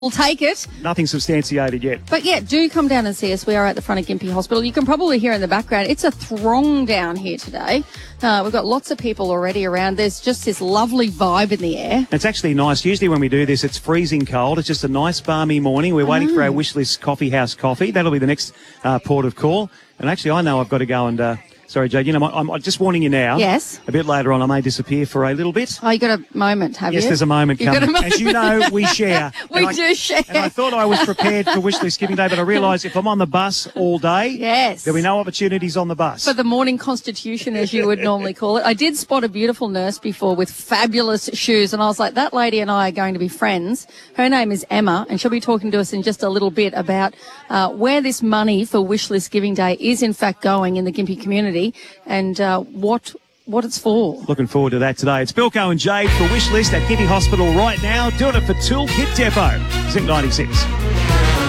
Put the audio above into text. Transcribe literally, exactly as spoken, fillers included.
We'll take it. Nothing substantiated yet. But yeah, do come down and see us. We are at the front of Gympie Hospital. You can probably hear in the background, it's a throng down here today. Uh, we've got lots of people already around. There's just this lovely vibe in the air. It's actually nice. Usually when we do this, it's freezing cold. It's just a nice balmy morning. We're waiting for our wish list coffee house coffee. That'll be the next uh, port of call. And actually, I know I've got to go and... Uh, Sorry, Jade, you know, I'm, I'm just warning you now. Yes. A bit later on, I may disappear for a little bit. Oh, you got a moment, have yes, you? Yes, there's a moment You've coming. Got a moment. As you know, we share. we and do I, share. And I thought I was prepared for Wishlist Giving Day, but I realised if I'm on the bus all day, yes, there'll be no opportunities on the bus. For the morning constitution, as you would normally call it. I did spot a beautiful nurse before with fabulous shoes, and I was like, that lady and I are going to be friends. Her name is Emma, and she'll be talking to us in just a little bit about uh, where this money for Wishlist Giving Day is in fact going in the Gympie community and uh, what what it's for. Looking forward to that today. It's Bilko and Jade for Wishlist at Gympie Hospital right now. Doing it for Toolkit Depot. Zinc ninety-six.